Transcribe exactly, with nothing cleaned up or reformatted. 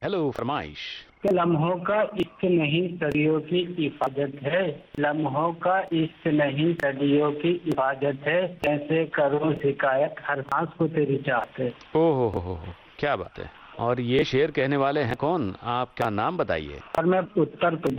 Hello फरमाइश। कि लम्हों का इश्क नहीं सदियों की हिफाजत है, लम्हों का इश्क नहीं सदियों की हिफाजत है, कैसे करूं शिकायत हर सांस को तेरी चाहत है। ओहो हो हो हो, क्या बात है। और ये शेर कहने वाले हैं कौन, आपका नाम बताइए। और मैं उत्तर प्रदेश